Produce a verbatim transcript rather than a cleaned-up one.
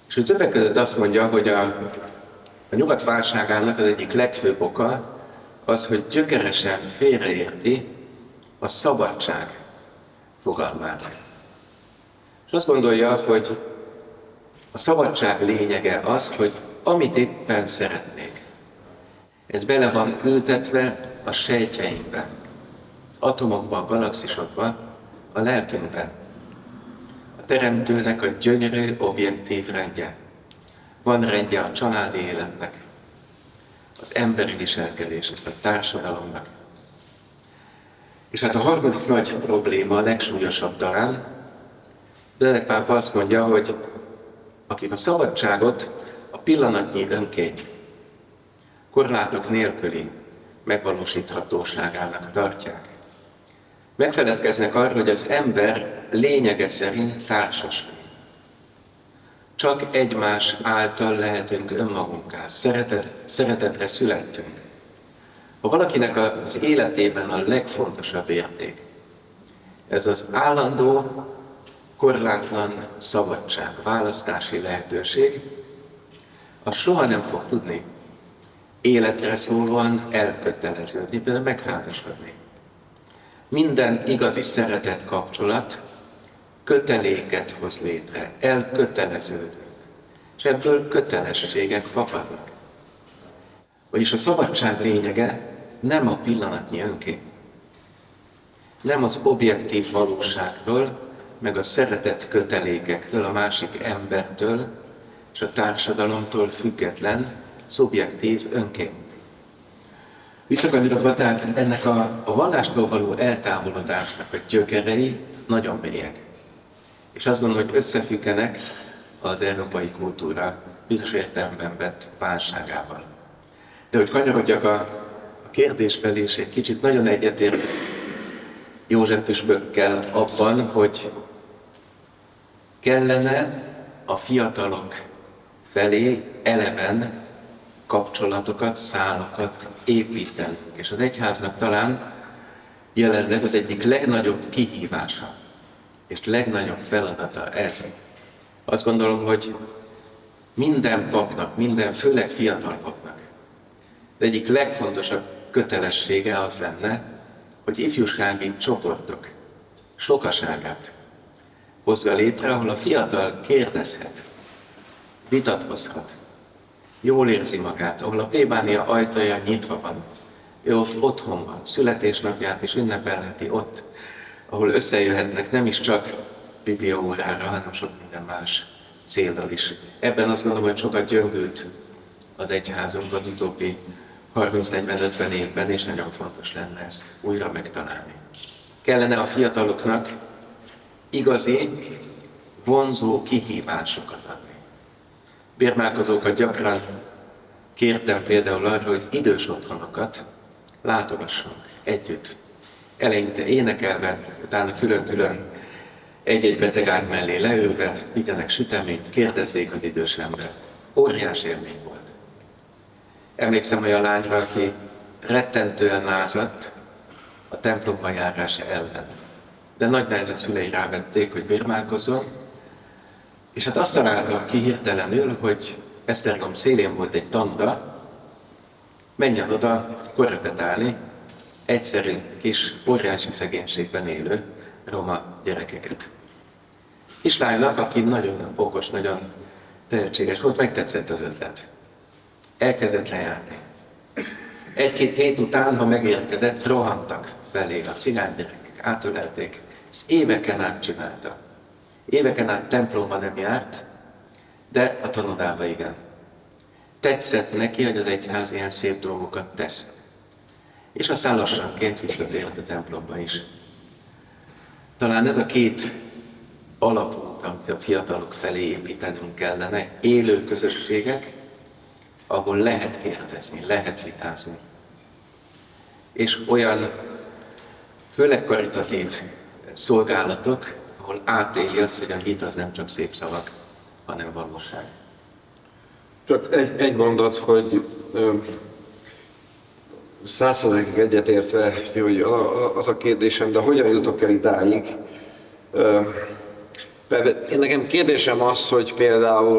És ő többek között azt mondja, hogy a, a nyugat válságának az egyik legfőbb oka az, hogy gyökeresen félreérti a szabadság fogalmát. És azt gondolja, hogy a szabadság lényege az, hogy amit éppen szeretnék. Ez bele van ültetve a sejtjeinkben, az atomokban, a galaxisokban, a lelkünkben. A teremtőnek a gyönyörű, objektív rendje. Van rendje a családi életnek, az emberi viselkedésnek, a társadalomnak. És hát a harmadik nagy probléma, a legsúlyosabb talán, Benedek pápa azt mondja, hogy akik a szabadságot a pillanatnyi önkény, korlátok nélküli megvalósíthatóságának tartják, megfeledkeznek arról, hogy az ember lényege szerint társas lény. Csak egymás által lehetünk önmagunká, szeretet, szeretetre születtünk. Ha valakinek az életében a legfontosabb érték, ez az állandó, korlátlan szabadság, választási lehetőség, az soha nem fog tudni életre szólóan elköteleződni, például megházasodni. Minden igazi szeretet kapcsolat köteléket hoz létre, elköteleződünk, és ebből kötelességek fakadnak. Vagyis a szabadság lényege nem a pillanatnyi önkény, nem az objektív valóságtól, meg a szeretet kötelékektől, a másik embertől és a társadalomtól független, szubjektív önkény. Visszakanyarodva, tehát ennek a, a vallástól való eltávolodásnak a gyökerei nagyon mélyek. És azt gondolom, hogy összefüggenek az európai kultúra bizonyos értelemben vett válságával. De hogy kanyarodjak a, a kérdés felé, és egy kicsit nagyon egyetért József püspökkel abban, hogy kellene a fiatalok felé eleven kapcsolatokat, szálakat építenünk. És az egyháznak talán jelenleg az egyik legnagyobb kihívása és legnagyobb feladata ez. Azt gondolom, hogy minden papnak, minden, főleg fiatal papnak, az egyik legfontosabb kötelessége az lenne, hogy ifjúsági csoportok sokaságát hozza létre, ahol a fiatal kérdezhet, vitatkozhat, jól érzi magát, ahol a plébánia ajtaja nyitva van, ő ott otthon van, születésnapját is ünnepelheti ott, ahol összejöhetnek nem is csak bibliaórára, hanem sok minden más céllal is. Ebben azt gondolom, hogy sokat gyöngült az egyházunkban utóbbi harminc-negyven-ötven évben, és nagyon fontos lenne ezt újra megtalálni. Kellene a fiataloknak igazi, vonzó kihívásokat adni. Bérmálkozókat gyakran kértem például arra, hogy idős otthonokat látogassunk együtt. Eleinte énekelve, utána külön-külön egy-egy betegágy mellé leülve, vigyenek süteményt, kérdezzék az idős embert. Óriás élmény volt. Emlékszem olyan lányra, aki rettentően lázadt a templomba járása ellen. De nagynányi szülei rávették, hogy bérmálkozzon, és hát azt találta ki hirtelenül, hogy Esztergom szélén volt egy tanda, menjen oda korrepetálni egyszerű kis óriási szegénységben élő roma gyerekeket. Kislánynak, aki nagyon okos, nagyon tehetséges volt, megtetszett az ötlet. Elkezdett lejárni. Egy-két hét után, ha megérkezett, rohantak felé a cigány gyerekek, átölelték. Ezt éveken át csinálta. Éveken át templomban nem járt, de a tanodába igen. Tetszett neki, hogy az egyház ilyen szép dolgokat tesz. És aztán lassanként visszatért a templomba is. Talán ez a két alapút, amit a fiatalok felé építenünk kellene, élő közösségek, ahol lehet kérdezni, lehet vitázni. És olyan, főleg karitatív szolgálatok, ahol átéli azt, hogy a hit az nem csak szép szavak, hanem valóság. Csak egy, egy mondat, hogy száz százalékig egyetértve, hogy az a kérdésem, de hogyan jutok el idáig? Én nekem kérdésem az, hogy például